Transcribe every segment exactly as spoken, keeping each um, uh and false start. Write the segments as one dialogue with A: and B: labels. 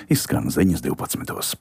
A: Izskan ziņas divpadsmitos.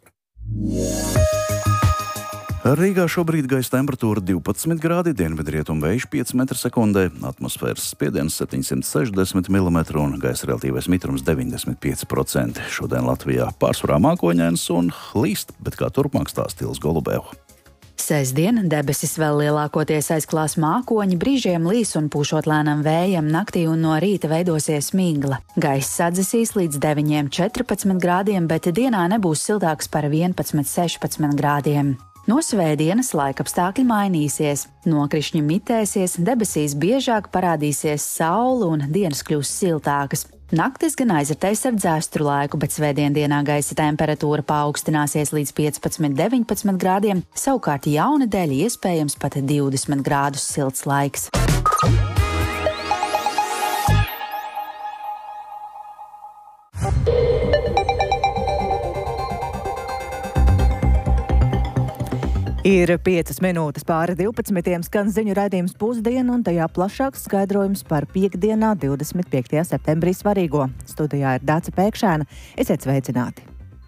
A: Rīgā šobrīd gaisa temperatūra divpadsmit grādi, dienvidrietumu vējš pieci metri sekundē, atmosfēras spiediens septiņsimt sešdesmit milimetri un gaisa relatīvais mitrums deviņdesmit pieci procenti. Šodien Latvijā pārsvarā mākoņains un līst, bet kā turpmāk stāsta Ilze Golubeva.
B: Sestdien debesis vēl lielākoties aizklās mākoņi, brīžiem līs un pūšot lēnam vējam, naktī un no rīta veidosies migla. Gaiss atdzesīs līdz deviņiem četrpadsmit grādiem, bet dienā nebūs siltāks par vienpadsmit sešpadsmit grādiem. No svētdienas laikapstākļi mainīsies, nokrišņi mitēsies, debesīs biežāk parādīsies saule un dienas kļūs siltākas. Naktis gan aizritēs ar dzēstru laiku, bet svētdien dienā gaisa temperatūra paaugstināsies līdz piecpadsmit deviņpadsmit grādiem, savukārt jaunedēļ iespējams pat divdesmit grādus silts laiks.
C: Ir piecas minūtes pāri divpadsmitiem, skan ziņu raidījums Pusdiena un tajā plašāks skaidrojums par piekdienā divdesmit piektajā septembrī svarīgo. Studijā ir Dāca Pēkšēna. Esiet sveicināti!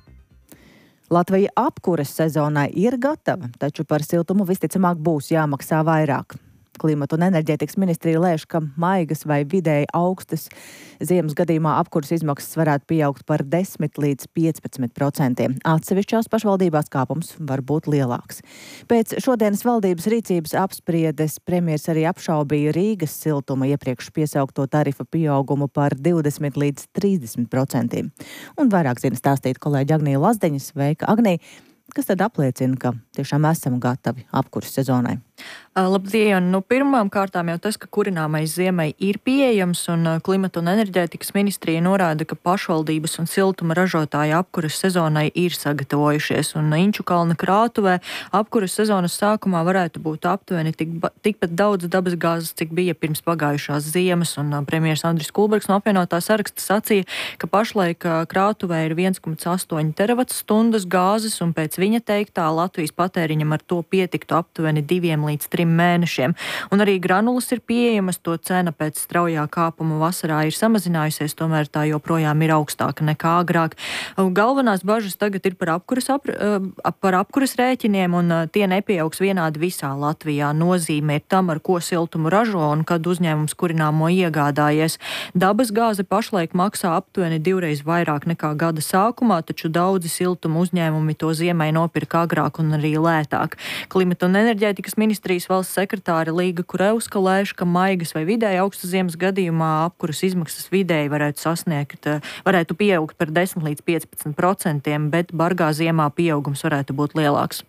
C: Latvija apkures sezonai ir gatava, taču par siltumu visticamāk būs jāmaksā vairāk. Klimata un enerģētikas ministrija lēš, ka maigas vai vidēji augstas ziemas gadījumā apkures izmaksas varētu pieaugt par desmit līdz piecpadsmit procentiem. Atsevišķās pašvaldībās kāpums var būt lielāks. Pēc šodienas valdības rīcības apspriedes premjers arī apšaubīja Rīgas siltuma iepriekš piesaukto tarifa pieaugumu par divdesmit līdz trīsdesmit procentiem. Un vairāk zina stāstīt kolēģi Agnija Lazdeņa. Sveika, Agnija! Kas tad apliecina, ka tiešām esam gatavi apkures sezonai?
D: Labdien! Nu, pirmām kārtām jau tas, ka kurināmais ziemai ir pieejams, un Klimata un enerģētikas ministrija norāda, ka pašvaldības un siltuma ražotāji apkures sezonai ir sagatavojušies, un Inčukalna krātuvē apkures sezonas sākumā varētu būt aptuveni tik, tikpat daudz dabas gāzes, cik bija pirms pagājušās ziemas, un premjers Andris Kulbergs no apvienotā saraksta sacīja, ka pašlaik krātuvē ir viens komats astoņi terawatstundas gāzes, un pēc viņa teiktā Latvijas patēriņam ar to pietiktu aptuveni diviem līdz trim mēnešiem. Un arī granulas ir pieejamas, to cena pēc straujā kāpuma vasarā ir samazinājusies, tomēr tā joprojām ir augstāka nekā agrāk. Galvenās bažas tagad ir par apkuras, apr, par apkuras rēķiniem, un tie nepieaugs vienādi visā Latvijā. Nozīme ir tam, ar ko siltumu ražo un kad uzņēmums kurināmo iegādājies. Dabas gāze pašlaik maksā aptuveni divreiz vairāk nekā gada sākumā, taču daudzi siltumu uzņēmumi to ziemai nopirka agrāk un arī lētāk. Klimata un enerģētikas ministrijas valsts sekretāre Līga Kurevska lēš, ka maigas vai vidēji augstas ziemas gadījumā apkuras izmaksas vidēji varētu sasniegt, varētu pieaugt par desmit līdz piecpadsmit procentiem, bet bargā ziemā pieaugums varētu būt lielāks.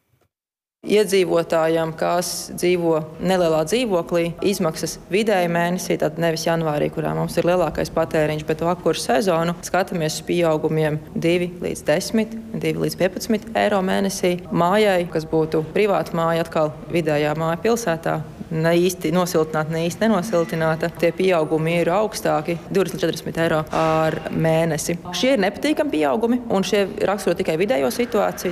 E: Iedzīvotājiem, kas dzīvo nelielā dzīvoklī, izmaksas vidēji mēnesī, tad nevis janvārī, kurā mums ir lielākais patēriņš, bet to apkures sezonu, skatāmies uz pieaugumiem divi līdz desmit, divi līdz piecpadsmit eiro mēnesī. Mājai, kas būtu privāta māja, atkal vidējā māja pilsētā, ne īsti nosiltināta, ne īsti nenosiltināta, tie pieaugumi ir augstāki, divdesmit līdz četrdesmit eiro ar mēnesi. Šie ir nepatīkami pieaugumi, un šie raksturo tikai vidējo situāciju.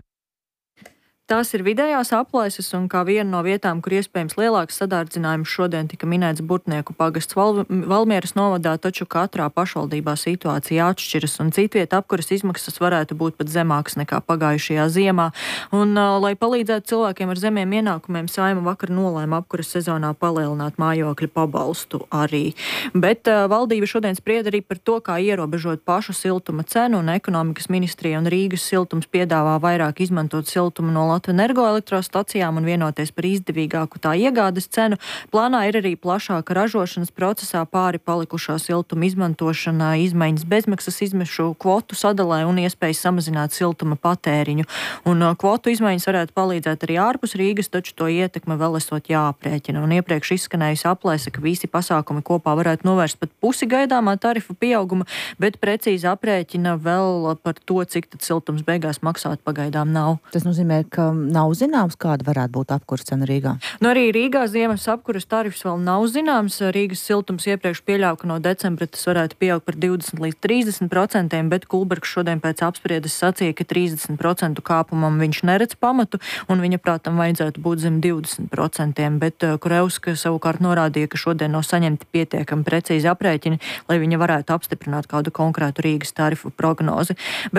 D: Tās ir vidējās aplaises, un kā viena no vietām, kur iespējams lielāks sadārdzinājums šodien tika minēts Burtnieku pagasts Val Valmieras novadā, taču katrā pašvaldībā situācija atšķiras, un citviet apkuras izmaksas varētu būt pat zemākas nekā pagājušajā ziemā. Un, uh, lai palīdzētu cilvēkiem ar zemiem ienākumiem, Saeima vakar nolēma apkuras sezonā palielināt mājokļu pabalstu arī. Bet uh, valdība šodien spried arī par to, kā ierobežot pašu siltuma cenu, un ekonomikas ministrija un Rīgas siltums piedāvā vairāk izmantot siltumu no Latvijas energoelektrostacijām un vienoties par izdevīgāku tā iegādes cenu. Plānā ir arī plašāka ražošanas procesā pāri palikušā siltuma izmantošanā, izmaiņas bezmaksas izmešu kvotu sadalē un iespējas samazināt siltuma patēriņu. Un kvotu izmaiņas varētu palīdzēt arī ārpus Rīgas, taču to ietekme vēl esot jāaprēķina. Un iepriekš izskanējusi aplēse, ka visi pasākumi kopā varētu novērst pat pusi gaidāmā tarifu pieauguma, bet precīzi aprēķina vēl par to, cik tad siltums beigās maksāt pagaidām nav.
C: Tas nozīmē, ka nav zināms, kāda varētu būt apkuras cena Rīgā.
D: Nu, arī Rīgā ziemas apkuras tarifs vēl nav zināms. Rīgas siltums iepriekš pieļauj, ka no decembra tas varētu pieaugt par divdesmit līdz trīsdesmit procentiem, bet Kulbergs šodien pēc apspriedes sacīja, ka trīsdesmit procentu kāpumam viņš neredz pamatu, un viņa prātam vajadzētu būt zem divdesmit procentiem, bet Kurevska savukārt norādīja, ka šodien nav saņemti pietiekami precīzi aprēķini, lai viņa varētu apstiprināt kādu konkrētu Rīgas tarifu prognozi.